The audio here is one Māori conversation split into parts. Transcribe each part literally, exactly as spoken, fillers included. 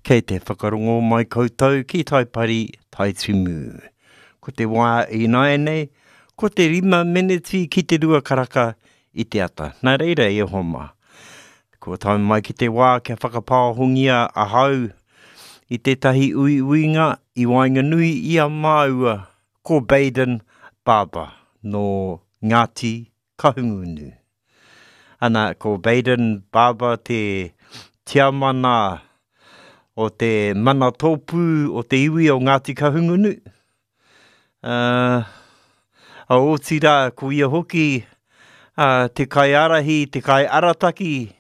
Kei te whakarongo mai koutou ki tai pari tai tumu. Ko te wā i nai nei, ko te rima meneti ki te rua karaka i te ata. Nā reira e homa. Ko tai mai ki te wā kia whakapāhongia a hau i te tahi ui uinga i Wainganui i a māua ko Baden Baba no Ngāti Kahungunu. Ana ko Baden Baba te tiamana o te mana tōpū o te iwi o Ngāti Kahungunu. Uh, a o tira ko ia hoki uh, te kai arahi, te kai arataki,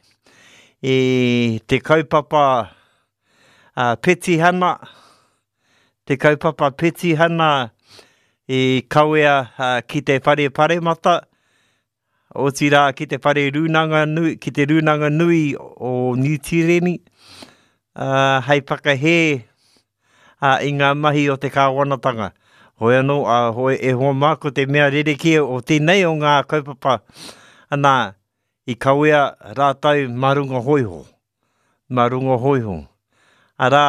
e te kaupapa uh, petihana, te kaupapa petihana e kawea uh, ki te whare paremata, o tira ki te whare runanga nui, ki te runanga nui o New Tireni. Uh, hei whakahe uh, i ngā mahi o te kāwanatanga. Hoi anō, uh, hoi e hoa māko te mea rerekia o tēnei o ngā kaupapa anā i kawea rātau marunga hoiho. Marunga hoiho. Arā,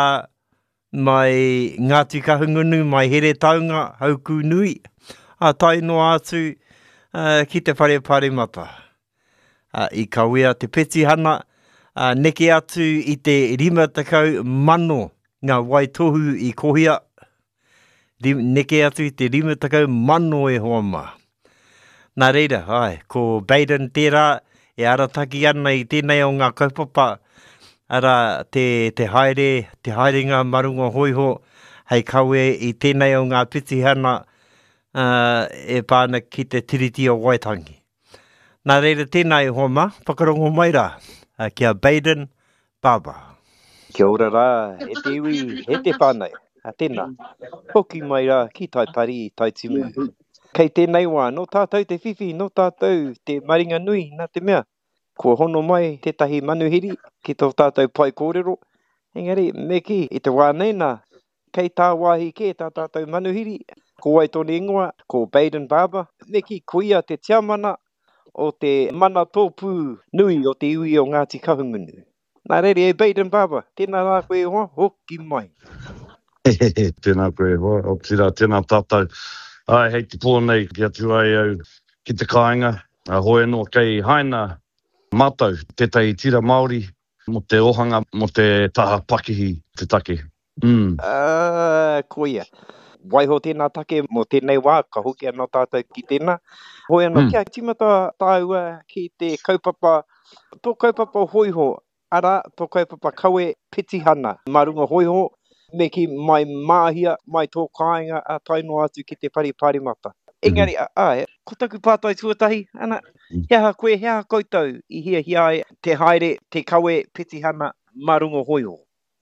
mai Ngāti Kahungunu, mai here taunga, hauku nui, a tai no atu uh, ki te whare paremata. Uh, I kawea te petihana, Uh, neke atu i te rima takau mano ngā waitohu i kohia. Rim, neke atu i te rima takau mano e hoama. Nā reira, ai, ko Baden tērā e arataki ana i tēnei o ngā kaupapa. Ara te, te haere, te haere ngā marunga hoiho, hei kawe i tēnei o ngā pitihana uh, e pāna ki te tiriti o Waitangi. Nā reira tēnei hoama, whakarongo mai rā. Uh, kia Baden Baba. Kia ora rā, he te iwi, he te whānei, a tēnā. Hoki mai rā, ki tai pari, tai timu. Kei tēnei wā, no tātou te whiwhi, no tātou te maringa nui, nā te mea. Kua hono mai tētahi manuhiri, ki tō tātou pai kōrero. Engari, me ki, i te wā nei nā, kei tā wāhi ke tā tātou manuhiri. Ko Waitoni Ingoa, ko Baden Baba, me ki kuia te tiamana, o te mana tōpū nui o te iwi o Ngāti Kahungunu. Nā reire e Baden Baba, tēnā rā koe hoa, hoki mai. Tēnā koe hoa, o tira, tēnā tātou. Ai, hei te pōnei, ki atu ai au ki te kāinga. A hoi anō kei haina mātou, tētai tira Māori, mo te ohanga, mo te taha pakihi, te take. Mm. Uh, koia. Waiho tēnā take mo tēnei wā, ka hoki anō tātou ki tēnā. Hoi anō, mm. kia timata tāua ki te kaupapa, tō kaupapa hoiho, ara tō kaupapa kawe petihana, marunga hoiho, me ki mai māhia, mai tō kāinga a taino atu ki te pari parimata. Engari, mm. ai, ko taku pātai tuatahi, ana, mm. hea koe, hea koutou, i hia hia te haere, te kawe petihana, marunga hoiho.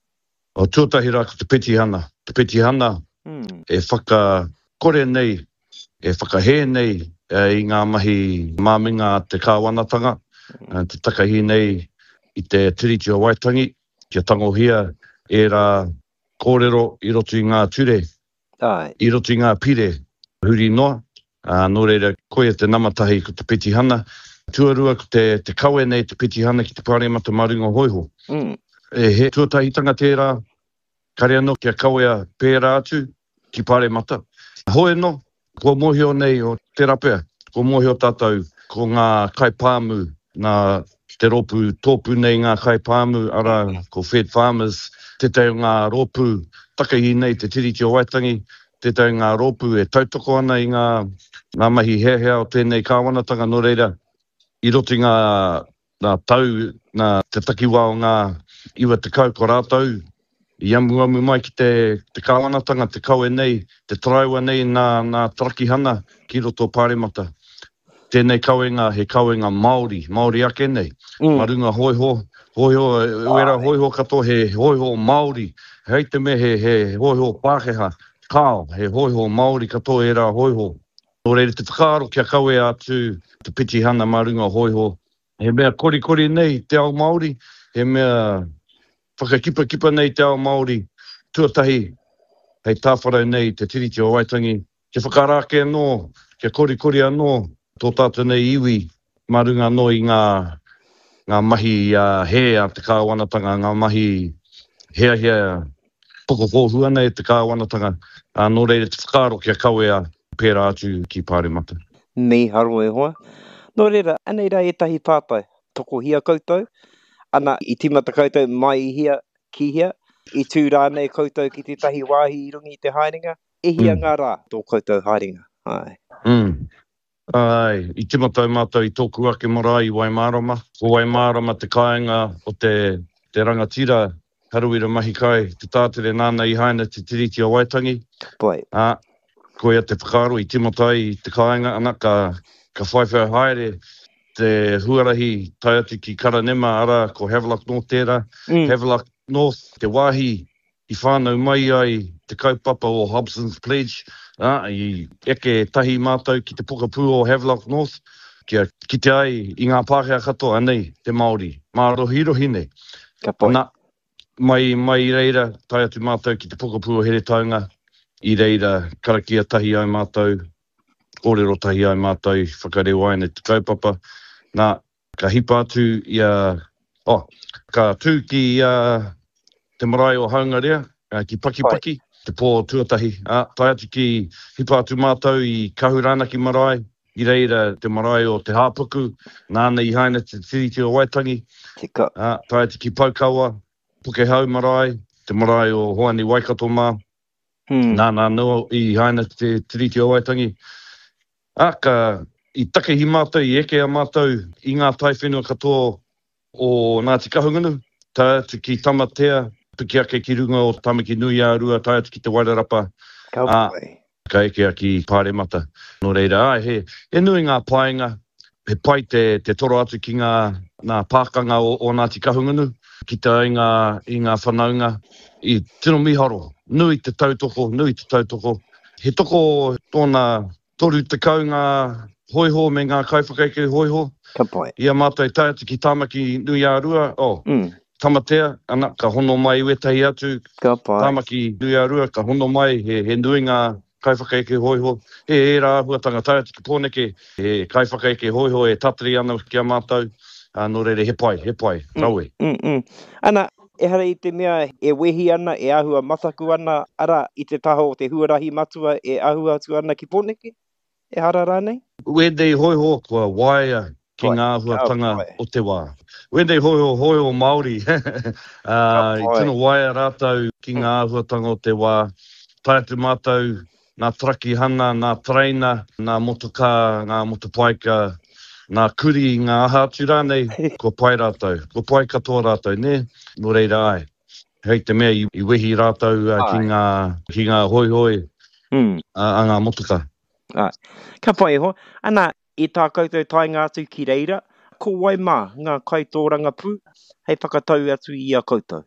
O tuatahi rā ko te petihana, te petihana, Mm. e whakakore nei, e whakahe nei e, i ngā mahi māminga te kāwanatanga, mm. te takahi nei i te tiriti o Waitangi, kia tangohia e rā kōrero i roto i ngā ture, Ai. i roto i ngā pire, huri noa, uh, nō reira koe te namatahi ko te petihana, tuarua ko te, te kawe nei te petihana ki te pāremata marunga hoiho. Mm. E he tuatahitanga tērā, kare anō kia kawea pērā atu ki pāremata. Hoi anō, ko mohio nei o te rapea, ko mohio tātou, ko ngā kaipāmu, nā te ropu tōpū nei ngā kaipāmu, ara ko Fed Farmers, te tau ngā ropu takahi nei te tiriti o Waitangi, te tau ngā ropu e tautoko ana i ngā, ngā mahi hea hea o tēnei kāwanatanga no reira, i roti ngā, ngā tau, ngā te takiwā o ngā iwa te kau ko rātau, I amu amu mai ki te, te kāwanatanga, te kawe nei, te traiwa nei nā, nā tarakihana ki roto pāremata. Tēnei kawenga, he kawenga Māori, Māori ake nei. Mm. Marunga hoiho, hoiho, uera hoiho kato, he hoiho Māori. Hei te me he, he hoiho Pākehā, kāo, he hoiho Māori kato e rā hoiho. Nō reire te whakaaro kia kawe atu, te petihana marunga hoiho. He mea kori kori nei te ao Māori, he mea whakakipa kipa nei te ao Māori, tuatahi, hei tāwharau nei te tiriti o Waitangi, kia whakarake anō, kia kori kori anō, tō tātou nei iwi, marunga anō i ngā, ngā mahi uh, he a te kāwanatanga, ngā mahi hea hea poko kōhu ana e te kāwanatanga. Uh, nō reire te whakaaro kia kauea pērā atu ki Pāremata. Mi haro e hoa. Nō reira, anei rā e tahi pātai, toko hia koutou, ana i timata koutou mai i hia, ki hia, i tū rānei koutou ki te tahi wāhi i rungi i te haerenga, e hia mm. ngā rā tō koutou haerenga. Ai. Mm. Ai, i timata mātou i tōku ake marae i Waimārama. O Waimārama te kāinga o te, te rangatira, Haruira mahi kai, te tātere nāna i haina te tiriti o Waitangi. Pai. Ah, koia te whakaaro i timotai i te kāinga, ana ka, ka whaiwhai haere te huarahi tai atu ki Karanema ara ko Havelock North tērā. Mm. Havelock North, te wāhi i whānau mai ai te kaupapa o Hobson's Pledge. Ah, i eke tahi mātou ki te pokapū o Havelock North. Kia kite ai i ngā Pākehā katoa anei te Māori. Mārohirohi nei. Ka pai. Ana, Mai, mai reira, tai atu mātou ki te pokapū o here taunga, i reira, karakia tahi ai mātou, kōrero tahi ai mātou, whakareo ai nei te kaupapa. Nā, ka hipa atu i a, oh, ka tū ki uh, te marae o Haungarea, uh, ki Paki Paki, te pō tuatahi. Uh, tai atu ki hipa atu mātou i Kahurānaki marae, i reira te marae o te Hāpuku, nāna i haina te tiriti o Waitangi. Tika. Uh, tai atu ki Paukawa, Puke hau marae, te marae o Hoani Waikato mā. Hmm. Nā nā noa i haina te tiriti o Waitangi. Aka, i take hi mātou, i eke a mātou, i ngā tai whenua katoa o Ngāti Kahungunu, tai atu ki Tamatea, piki ake ki runga o Tamaki Nui Ārua, tai atu ki te Wairarapa. Kaupai. Ka eke a ki Pāremata. Nō reira, ai, he, e nui ngā paenga, he pai te, te toro atu ki ngā, ngā pākanga o, o Ngāti Kahungunu. Ki te i ngā, i ngā whanaunga, i tino miharo, nui te tautoko, nui te tautoko. He toko tōna toru te kau ngā hoiho me ngā kaiwhakaike hoiho. Ka pai. Ia mātai tai atu ki Tāmaki Nui Ārua, oh, mm. Tamatea, ana, ka hono mai wetahi atu. Ka pai. Tāmaki Nui Ārua, ka hono mai, he, he nui ngā kaiwhakaike hoiho. He e rā huatanga tai atu ki Pōneke, he kaiwhakaike hoiho e tatari ana ki a mātou. Uh, no reire, he pai, he pai, raue. Mm, mm, mm. Ana, e hara i te mea, e wehi ana, e ahua mataku ana, ara i te taho o te huarahi matua, e ahua atu ana ki Pōneke? E hara rānei? Wendei hoiho kua waia ki ngā huatanga o te wā. Wendei hoiho hoiho Māori. uh, I tino waia rātau ki ngā huatanga o te wā. Tai atu mātou, nā traki hana, nā traina, nā motoka, ngā motopaika, nā kuri, ngā aha atu rānei, ko pai rātau, ko pai katoa rātau, ne? Nō reira ai. Hei te mea i, i wehi rātau uh, ki, ngā, ki ngā hoihoi mm. a, a ngā motuka. Ai. Ka pai ho, ana i tā koutou tainga atu ki reira, ko wai mā ngā kaitōranga pū, hei whakatau atu i a koutou.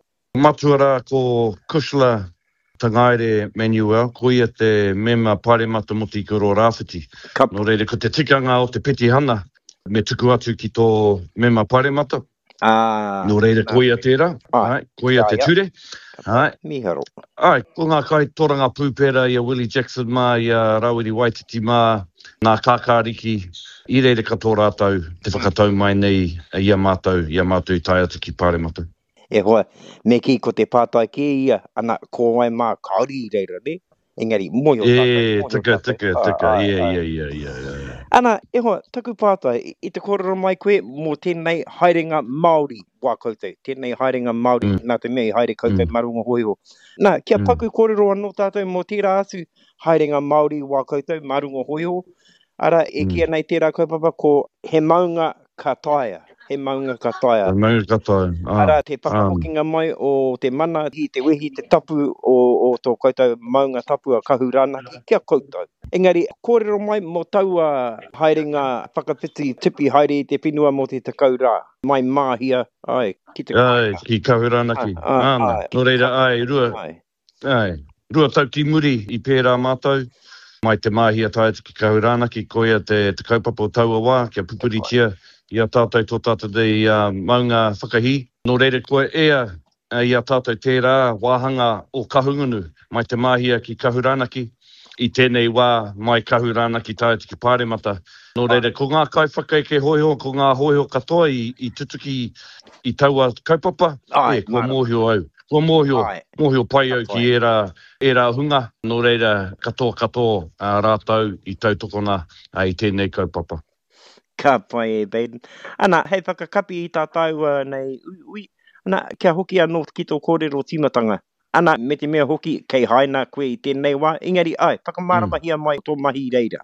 Matua ko Kusla Tangaire Manuel, ko ia te mema Pāremata mo te koro rāwhiti. No reire, ko te tikanga o te peti hana, me tuku atu ki tō mema Pāremata. Ah, no reire, ko ia tērā, ai, ko ia te ture. Ai, miharo. Ai, ko ngā kai toranga pūpera i a Willie Jackson mā, i a Rawiri Waititi mā, nā kākāriki, i reire katoa rātau, te whakatau mai nei, i a mātou, i a mātou i tai atu ki Pāremata. E hoa, me ki ko te pātai ke ia, ana ko wai mā kauri i reira, ne? Engari, moi o tātou. E, tika, tika, tika, ia, ia, ia, ia. Ana, e hoa, taku pātai, i te kororo mai koe, mō tēnei haerenga Māori wā koutou, tēnei haerenga Māori, mm. nā te mea i haere koutou mm. marunga hoiho. Nā, kia mm. paku kororo anō tātou mō tērā atu haerenga Māori wā koutou marunga hoiho. Ara, e mm. kia nei tērā kaupapa ko he maunga ka taia. He maunga ka taia. He maunga ka taia. Ah, Ara, te whakahokinga mai o te mana, hi te wehi, te tapu o, o tō koutou maunga tapu a Kahurānaki, kia koutou. Engari, kōrero mai mo taua haerenga whakapiti tipi haere i te whenua mo te takau rā. Mai māhia, ai, ki te ai, ki Kahurānaki. Ah, ah, ai, no reira, ai, rua, ai. ai, rua tau ki muri i pērā mātou. Mai te māhia tāitu ki Kahurānaki, koia te, te kaupapa o taua wā, kia pupuritia. Ia tātou tō tātou dei uh, maunga whakahi. Nō reire koe ea, uh, ia tātou tērā wāhanga o Kahungunu, mai te māhia ki Kahurānaki, i tēnei wā mai Kahurānaki tātou ki Pāremata. Nō reire, ko ngā kai whakaike hoiho, ko ngā hoiho katoa i, i tutuki i taua kaupapa, Ai, e, ko mōhio au. Kua mōhio, Ai. mōhio pai au Ka ki pai. e rā, e rā hunga, nō reira katoa katoa uh, rātau i tautokona uh, i tēnei kaupapa. Ka pai e, Baden. Ana, hei whakakapi i tā taua nei ui ui. Ana, kia hoki anō ki tō kōrero timatanga. Ana, me te mea hoki, kei haina koe i tēnei wā. Engari, ai, whakamarama mm. mai tō mahi reira.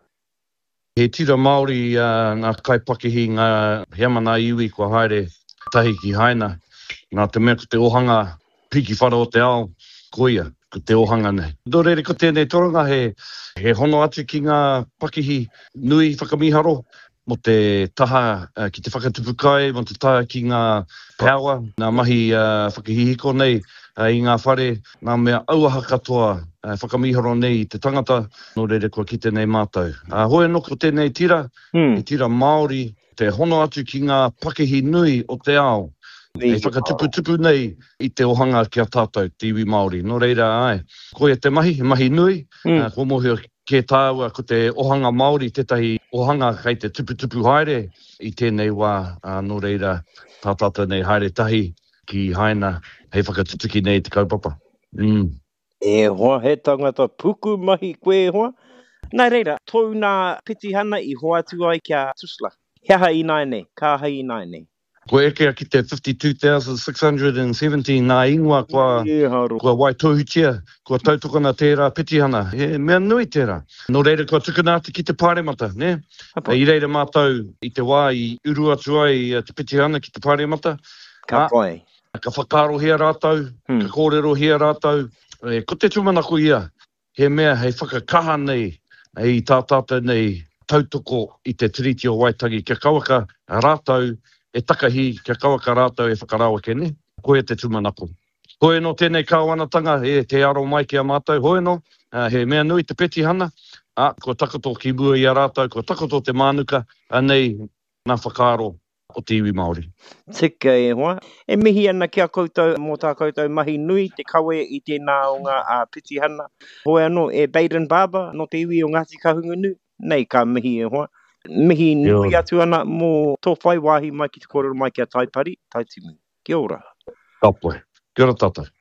He tira Māori uh, ngā kaipakihi ngā heamana iwi kua haere tahi ki haina. Nā te mea ko te ohanga piki whara o te ao, koia, ko te ohanga nei. Nō reire ko tēnei toronga he, he hono atu ki ngā pakihi nui whakamiharo, mo te taha uh, ki te whakatupukai, mo te taha ki ngā power, ngā mahi uh, whakahihiko nei, uh, i ngā whare, ngā mea auaha katoa, uh, whakamiharo nei i te tangata, nō reire kua ki tēnei mātou. Uh, hoi anō ko tēnei tira, hmm. he tira Māori, te hono atu ki ngā pakihi nui o te ao, e whakatuputupu nei i te ohanga ki a tātou, te iwi Māori. Nō reira, ai, koe te mahi, mahi nui, mm. uh, ko mohio ke tāua ko te ohanga Māori, tētahi ohanga kei te tuputupu haere i tēnei wā, uh, nō reira, tā tātou nei haere tahi ki haina, hei whakatutuki nei te kaupapa. Mm. E hoa, he tangata puku mahi koe hoa. Nā reira, tōu nā pitihana i hoa atu ai kia Tusla. Heha i nai nei, ka hai i nai nei. Ko eke ki te fifty-two thousand six hundred seventeen nā ingoa kua, kua Waitohutia, kua tautokona tērā pitihana. He mea nui tērā. Nō reira kua tukunāti ki te pāremata, ne? E, I reira mātou i te wā i uru atu ai te pitihana ki te pāremata. Ka pai. Ka whakaro hea rātou, hmm. ka kōrero hea rātou. E, ko te tumanako ia, he mea hei whakakaha nei, i tā tātou nei tautoko i te tiriti o Waitangi. Kia kawaka rātou, e takahi kia kawaka rātou e whakarawa ke ne, koe te tumanako. Hoi no tēnei kāwanatanga, e te aro mai ki a mātou, hoi no, uh, he mea nui te pitihana, a, ko takoto ki mua i a rātou, ko takoto te mānuka, anei nā whakaro o te iwi Māori. Tika e hoa. E mihi ana kia koutou, mō tā koutou mahi nui, te kawe i tēnā o ngā uh, pitihana. Hoi anō, e Baden Barber, no te iwi o Ngāti Kahungunu, nei ka mihi e hoa. Mihi nui atu ana mō tō whai wāhi mai ki te kōrero mai ki a Taipari, Taitimu. Kia ora. Ka pai. Kia ora tātou.